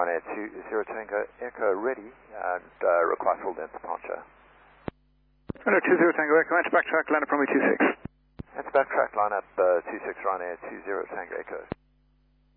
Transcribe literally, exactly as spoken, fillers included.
Ryanair two zero Tango Echo ready and uh, require full length departure. Hello, two zero Tango Echo, enter backtrack, land at runway two six. Enter backtrack, line up uh, two six Ryanair two zero Tango Echo.